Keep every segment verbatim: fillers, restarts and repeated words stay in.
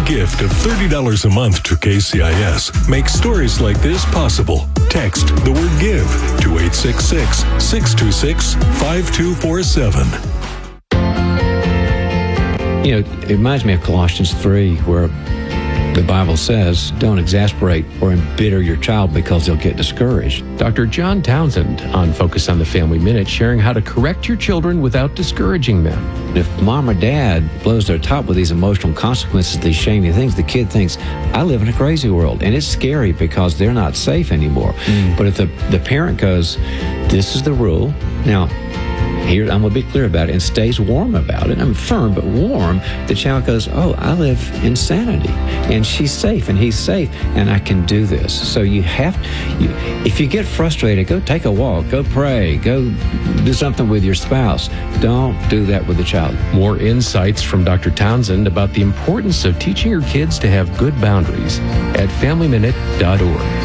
gift of thirty dollars a month to K C I S makes stories like this possible. Text the word GIVE to eight six six, six two six, five two four seven. You know, it reminds me of Colossians three, where the Bible says, don't exasperate or embitter your child because they'll get discouraged. Doctor John Townsend on Focus on the Family Minute, sharing how to correct your children without discouraging them. If mom or dad blows their top with these emotional consequences, these shaming things, the kid thinks, I live in a crazy world. And it's scary because they're not safe anymore. Mm. But if the, the parent goes, this is the rule. Now, here, I'm going to be clear about it, and stays warm about it. I'm firm, but warm. The child goes, oh, I live in sanity, and she's safe, and he's safe, and I can do this. So you have, you, if you get frustrated, go take a walk, go pray, go do something with your spouse. Don't do that with the child. More insights from Doctor Townsend about the importance of teaching your kids to have good boundaries at family minute dot org.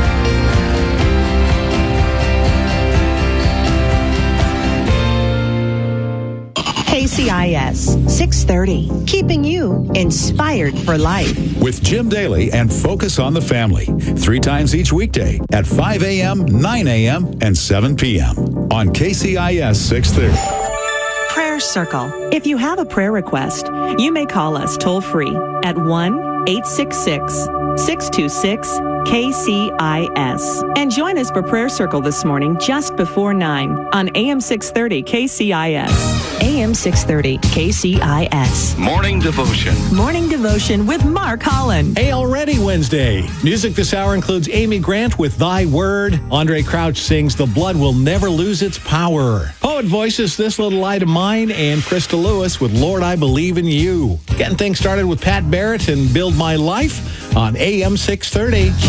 K C I S six thirty, keeping you inspired for life. With Jim Daly and Focus on the Family, three times each weekday at five a.m., nine a.m., and seven p.m. on K C I S six thirty. Prayer Circle. If you have a prayer request, you may call us toll free at one eight six six, six two six, K C I S. And join us for Prayer Circle this morning just before nine on A M six thirty K C I S. A M six thirty K C I S. Morning Devotion. Morning Devotion with Mark Holland. Hey, already Wednesday. Music this hour includes Amy Grant with Thy Word. Andre Crouch sings The Blood Will Never Lose Its Power. Poet voices This Little Light of Mine, and Krista Lewis with Lord, I Believe in You. Getting things started with Pat Barrett and Build My Life on A M six thirty.